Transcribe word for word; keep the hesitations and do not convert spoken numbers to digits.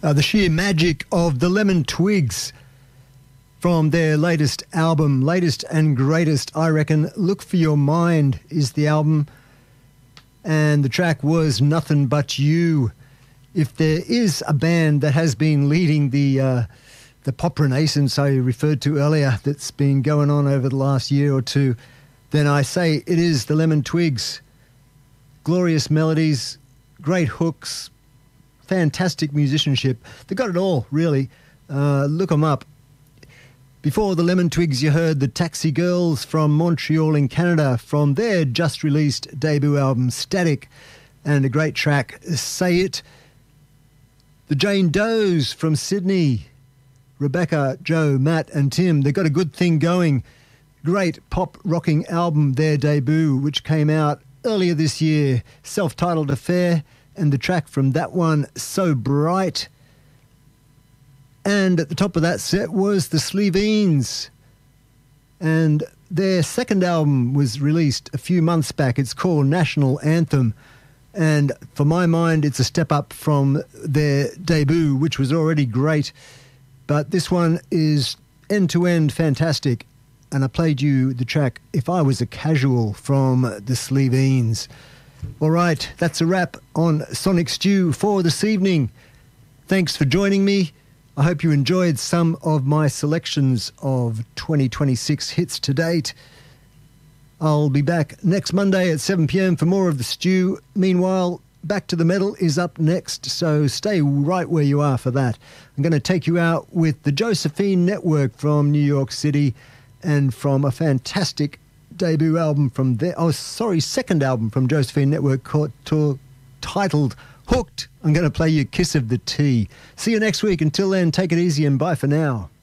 Uh, the sheer magic of the Lemon Twigs from their latest album, latest and greatest, I reckon. Look for Your Mind is the album, and the track was Nothing But You. If there is a band that has been leading the uh, the pop renaissance I referred to earlier that's been going on over the last year or two, then I say it is the Lemon Twigs. Glorious melodies, great hooks, fantastic musicianship. They got it all, really. Uh, look them up. Before the Lemon Twigs, you heard the Taxi Girls from Montreal in Canada from their just-released debut album, Static, and a great track, Say It. The Jane Does from Sydney, Rebecca, Joe, Matt and Tim. They got a good thing going. Great pop-rocking album, their debut, which came out earlier this year, self-titled Affair, and the track from that one, So Bright. And at the top of that set was the Sleeveens, and their second album was released a few months back. It's called National Anthem, and for my mind, it's a step up from their debut, which was already great. But this one is end-to-end fantastic, and I played you the track If I Was a Casual from the Sleeveens. All right, that's a wrap on Sonic Stew for this evening. Thanks for joining me. I hope you enjoyed some of my selections of twenty twenty-six hits to date. I'll be back next Monday at seven p.m. for more of the stew. Meanwhile, Back to the Metal is up next, so stay right where you are for that. I'm going to take you out with the Josephine Network from New York City, and from a fantastic debut album from their, oh sorry, second album from Josephine Network called, to, titled Hooked. I'm going to play you Kiss of the Tea. See you next week. Until then, take it easy and bye for now.